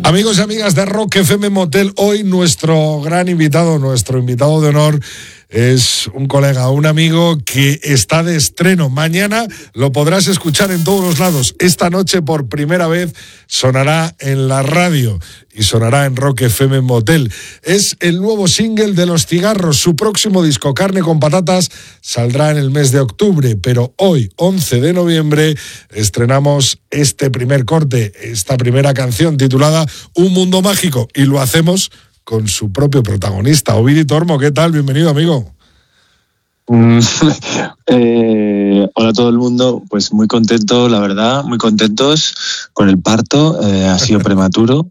Amigos y amigas de Rock FM Motel, hoy nuestro invitado de honor es un colega, un amigo que está de estreno. Mañana lo podrás escuchar en todos los lados. Esta noche por primera vez sonará en la radio y sonará en Rock FM Motel. Es el nuevo single de Los Cigarros. Su próximo disco, Carne con Patatas, saldrá en el mes de octubre, pero hoy, 11 de noviembre, estrenamos este primer corte, esta primera canción titulada Un Mundo Mágico, y lo hacemos con su propio protagonista, Ovidi Tormo. ¿Qué tal? Bienvenido, amigo. Hola a todo el mundo, pues muy contento, la verdad, muy contentos con el parto, ha sido prematuro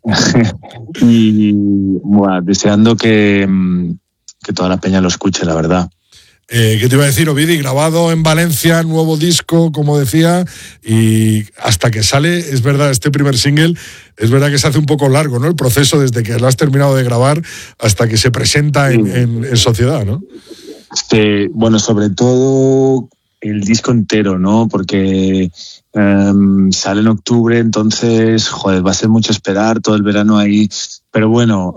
y deseando que toda la peña lo escuche, la verdad. ¿Qué te iba a decir, Ovidi? Grabado en Valencia, nuevo disco, como decía, y hasta que sale, es verdad, este primer single, es verdad que se hace un poco largo, ¿no? El proceso desde que lo has terminado de grabar hasta que se presenta en sociedad, ¿no? Sí, bueno, sobre todo el disco entero, ¿no? Porque sale en octubre, entonces, va a ser mucho esperar, todo el verano ahí, pero bueno,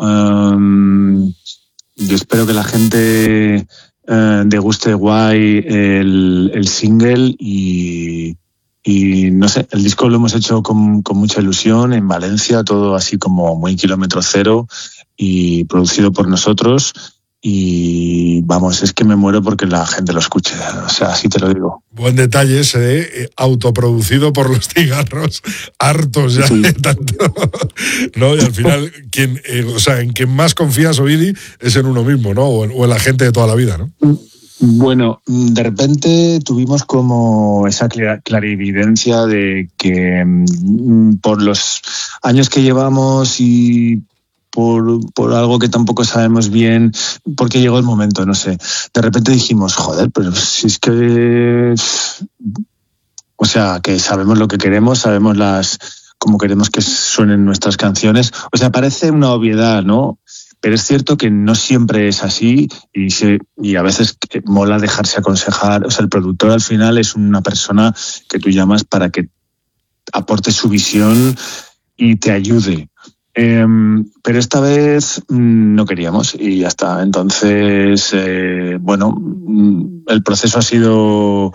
yo espero que la gente deguste guay el single y no sé, el disco lo hemos hecho con mucha ilusión en Valencia, todo así como muy kilómetro cero y producido por nosotros. Y vamos, es que me muero porque la gente lo escuche, o sea, así te lo digo. Buen detalle ese, autoproducido por Los Cigarros, hartos ya de tanto, ¿no? Y al final, en quien más confías, Ovidi, es en uno mismo, ¿no? O en la gente de toda la vida, ¿no? Bueno, de repente tuvimos como esa clarividencia de que por los años que llevamos y por algo que tampoco sabemos bien, porque llegó el momento, no sé. De repente dijimos, pero si es que... O sea, que sabemos lo que queremos, sabemos cómo queremos que suenen nuestras canciones. O sea, parece una obviedad, ¿no? Pero es cierto que no siempre es así y a veces mola dejarse aconsejar. O sea, el productor al final es una persona que tú llamas para que aporte su visión y te ayude. Pero esta vez no queríamos y ya está. Entonces, el proceso ha sido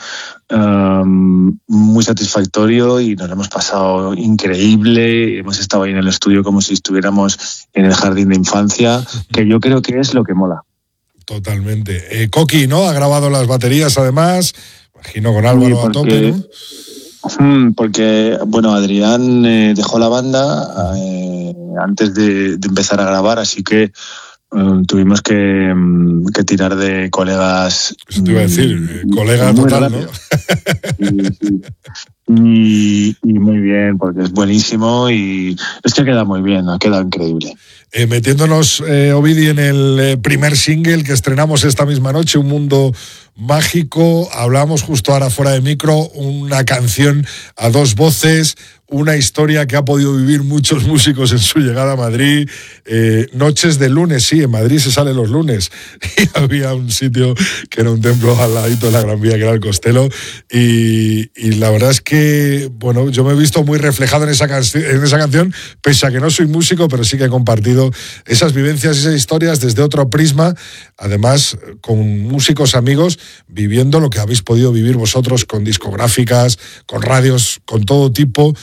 muy satisfactorio y nos lo hemos pasado increíble. Hemos estado ahí en el estudio como si estuviéramos en el jardín de infancia, que yo creo que es lo que mola. Totalmente. Coqui, ¿no? Ha grabado las baterías además, imagino con Álvaro a tope, ¿no? Porque, Adrián dejó la banda antes de empezar a grabar, así que tuvimos que tirar de colegas. Eso te iba a decir, colega total, rápido, ¿no? Y muy bien, porque es buenísimo y es que queda muy bien, ha quedado increíble. Metiéndonos, Ovidi, en el primer single que estrenamos esta misma noche, Un Mundo Mágico, hablamos justo ahora fuera de micro, una canción a dos voces, una historia que ha podido vivir muchos músicos en su llegada a Madrid. Noches de lunes, sí, en Madrid se sale los lunes. Y había un sitio que era un templo al ladito de la Gran Vía, que era el Costello. Y la verdad es que, yo me he visto muy reflejado en esa canción, pese a que no soy músico, pero sí que he compartido esas vivencias, esas historias desde otro prisma, además con músicos amigos, viviendo lo que habéis podido vivir vosotros con discográficas, con radios, con todo tipo,